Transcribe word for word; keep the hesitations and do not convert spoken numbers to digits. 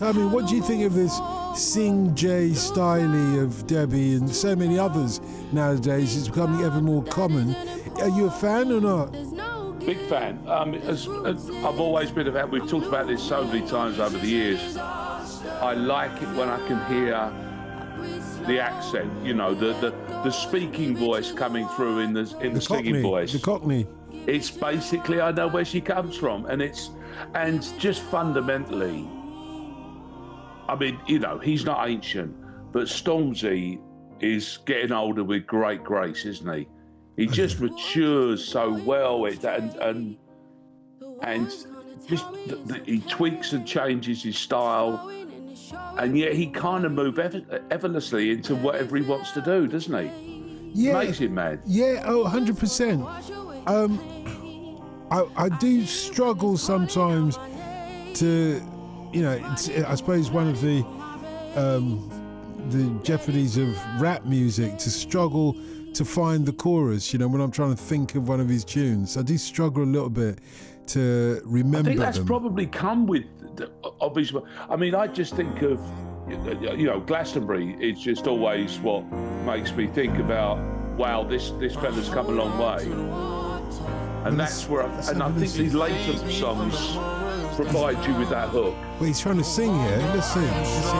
I mean, what do you think of this Sing J Styley of Debbie and so many others nowadays? It's becoming ever more common. Are you a fan or not? Big fan. Um, as, as I've always been a fan. We've talked about this so many times over the years. I like it when I can hear the accent, you know, the, the, the speaking voice coming through in the in the, the singing Cockney, voice. The Cockney. It's basically, I know where she comes from, and it's and just fundamentally, I mean, you know, he's not ancient, but Stormzy is getting older with great grace, isn't he? He just matures so well, it, and and and just, the, the, he tweaks and changes his style, and yet he kind of moves ever, effortlessly into whatever he wants to do, doesn't he? Yeah, amazing, man. Yeah, oh, one hundred percent. Um, I I do struggle sometimes to, you know, it's, I suppose one of the um, the jeopardies of rap music, to struggle to find the chorus, you know, when I'm trying to think of one of his tunes. I do struggle a little bit to remember I think that's them. probably come with, obviously, I mean, I just think of, you know, Glastonbury is just always what makes me think about, wow, this, this fella's come a long way. And that's where, I, and I think these later songs provide you with that hook. Well, he's trying to sing here. Let's see. Let's see.